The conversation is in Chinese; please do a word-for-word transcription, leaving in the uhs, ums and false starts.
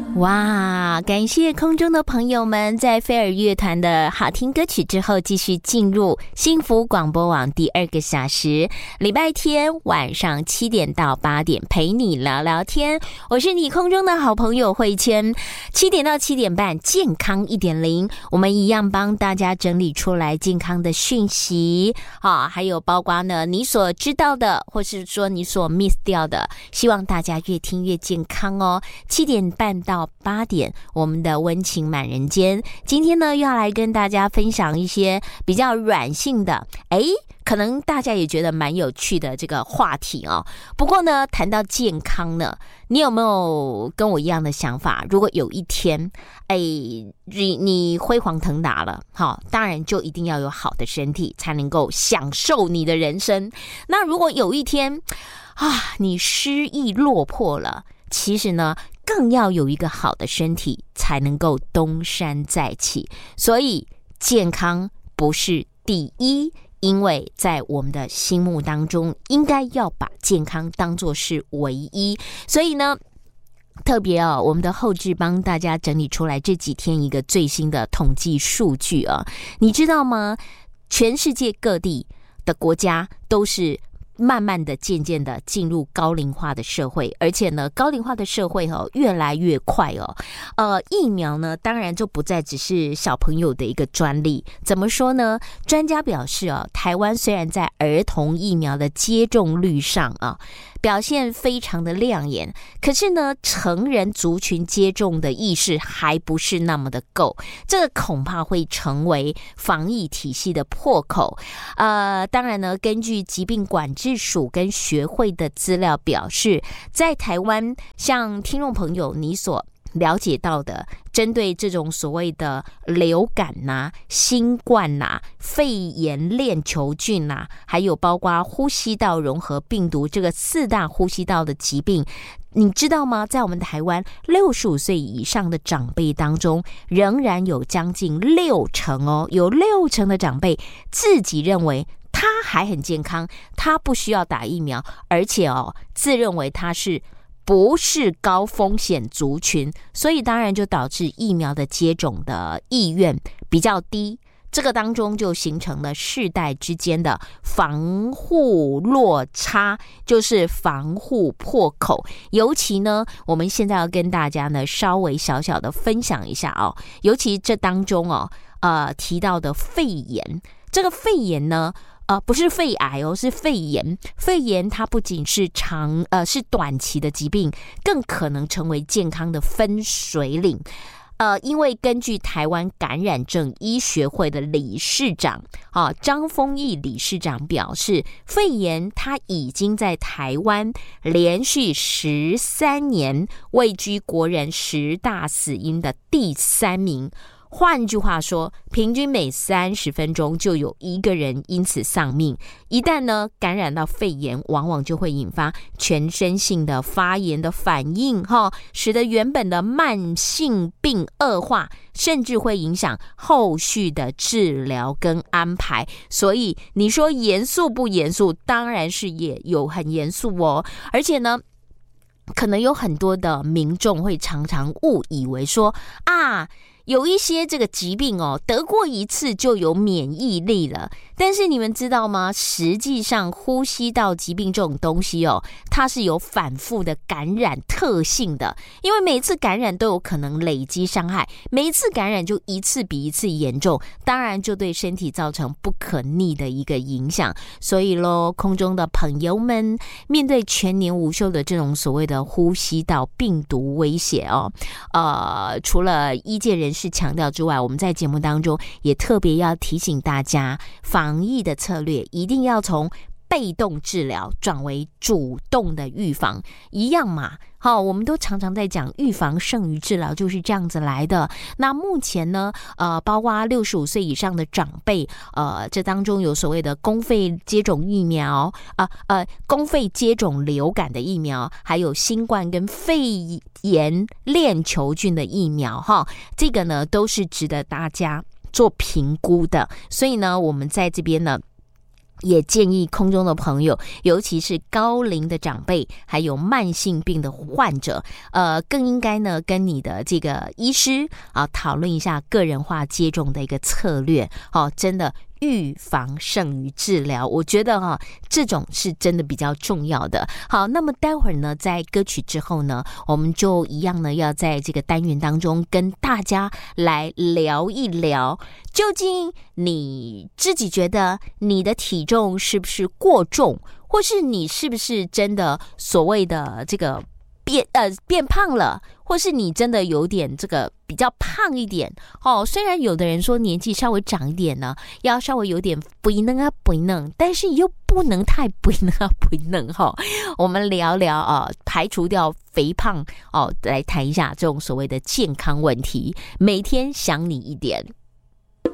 哇，感谢空中的朋友们在飞儿乐团的好听歌曲之后，继续进入幸福广播网第二个小时，礼拜天晚上七点到八点陪你聊聊天，我是你空中的好朋友慧谦。七点到七点半健康 一点零， 我们一样帮大家整理出来健康的讯息啊，还有包括呢你所知道的或是说你所 miss 掉的，希望大家越听越健康哦。七点半到八点，我们的温情满人间，今天呢要来跟大家分享一些比较软性的，诶可能大家也觉得蛮有趣的这个话题哦。不过呢，谈到健康呢，你有没有跟我一样的想法？如果有一天，哎，你你辉煌腾达了，好，当然就一定要有好的身体，才能够享受你的人生。那如果有一天啊，你失意落魄了，其实呢，更要有一个好的身体，才能够东山再起。所以，健康不是第一。因为在我们的心目当中，应该要把健康当作是唯一，所以呢，特别哦，我们的后制帮大家整理出来这几天一个最新的统计数据啊，你知道吗？全世界各地的国家都是慢慢的、渐渐的进入高龄化的社会，而且呢，高龄化的社会哦越来越快哦。呃，疫苗呢，当然就不再只是小朋友的一个专利。怎么说呢？专家表示哦，台湾虽然在儿童疫苗的接种率上啊，表现非常的亮眼，可是呢，成人族群接种的意识还不是那么的够，这个恐怕会成为防疫体系的破口。呃，当然呢，根据疾病管制署跟学会的资料表示，在台湾，像听众朋友你所了解到的，针对这种所谓的流感啊、新冠啊、肺炎链球菌啊，还有包括呼吸道融合病毒这个四大呼吸道的疾病，你知道吗？在我们台湾六十五岁以上的长辈当中，仍然有将近六成哦，有六成的长辈自己认为他还很健康，他不需要打疫苗，而且哦，自认为他是不是高风险族群，所以当然就导致疫苗的接种的意愿比较低。这个当中就形成了世代之间的防护落差，就是防护破口。尤其呢，我们现在要跟大家呢稍微小小的分享一下哦，尤其这当中哦，呃提到的肺炎，这个肺炎呢。呃，不是肺癌哦，是肺炎。肺炎它不仅是长呃是短期的疾病，更可能成为健康的分水岭。呃，因为根据台湾感染症医学会的理事长啊张丰毅理事长表示，肺炎它已经在台湾连续十三年位居国人十大死因的第三名。换句话说，平均每三十分钟就有一个人因此丧命。一旦呢感染到肺炎，往往就会引发全身性的发炎的反应，哈，使得原本的慢性病恶化，甚至会影响后续的治疗跟安排。所以你说严肃不严肃？当然是也有很严肃哦，而且呢。可能有很多的民众会常常误以为说啊，有一些这个疾病哦，得过一次就有免疫力了。但是你们知道吗？实际上呼吸道疾病这种东西哦，它是有反复的感染特性的，因为每一次感染都有可能累积伤害，每一次感染就一次比一次严重，当然就对身体造成不可逆的一个影响。所以咯，空中的朋友们，面对全年无休的这种所谓的呼吸道病毒威胁哦，呃，除了医界人士强调之外，我们在节目当中也特别要提醒大家，防疫的策略一定要从被动治疗转为主动的预防，一样嘛。好，我们都常常在讲预防胜于治疗，就是这样子来的。那目前呢，呃，包括六十五岁以上的长辈，呃，这当中有所谓的公费接种疫苗，啊呃，呃，公费接种流感的疫苗，还有新冠跟肺炎链球菌的疫苗，哈，这个呢都是值得大家做评估的。所以呢，我们在这边呢。 也建议空中的朋友，尤其是高龄的长辈，还有慢性病的患者，呃，更应该呢跟你的这个医师啊讨论一下个人化接种的一个策略。哦，真的预防胜于治疗，我觉得哈、啊，这种是真的比较重要的。好，那么待会儿呢，在歌曲之后呢，我们就一样呢，要在这个单元当中跟大家来聊一聊，究竟你自己觉得你的体重是不是过重，或是你是不是真的所谓的这个变呃变胖了，或是你真的有点这个比较胖一点哦。虽然有的人说年纪稍微长一点呢，要稍微有点肥嫩啊肥嫩，但是又不能太肥嫩啊肥嫩哈。我们聊聊啊，排除掉肥胖哦，来谈一下这种所谓的健康问题。每天想你一点。